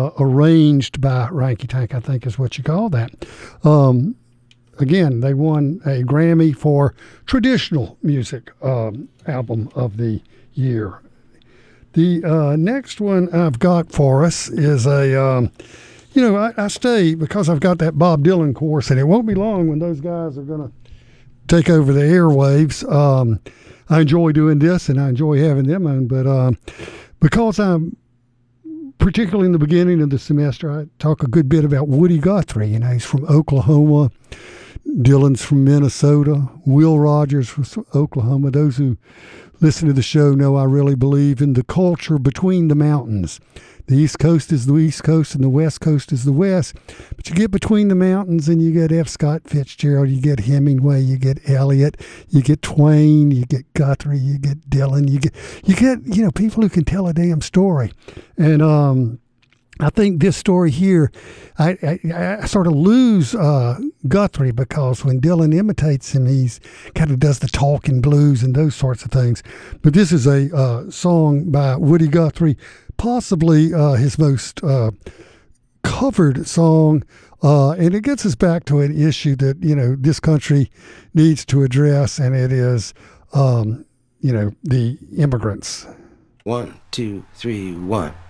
arranged by Ranky Tank, I think is what you call that. Again, they won a Grammy for Traditional Music Album of the Year. The next one I've got for us is I stay because I've got that Bob Dylan course, and it won't be long when those guys are going to take over the airwaves. I enjoy doing this, and I enjoy having them on, but because I'm particularly in the beginning of the semester, I talk a good bit about Woody Guthrie. He's from Oklahoma. Dylan's from Minnesota. Will Rogers was from Oklahoma. Those who listen to the show know I really believe in the culture between the mountains. The East Coast is the East Coast and the West Coast is the West. But you get between the mountains and you get F. Scott Fitzgerald, you get Hemingway, you get Eliot, you get Twain, you get Guthrie, you get Dylan, you get people who can tell a damn story. And I think this story here, I sort of lose Guthrie because when Dylan imitates him, he's kind of does the talking blues and those sorts of things. But this is a song by Woody Guthrie, possibly his most covered song, and it gets us back to an issue that this country needs to address, and it is the immigrants. 1, 2, 3, 1.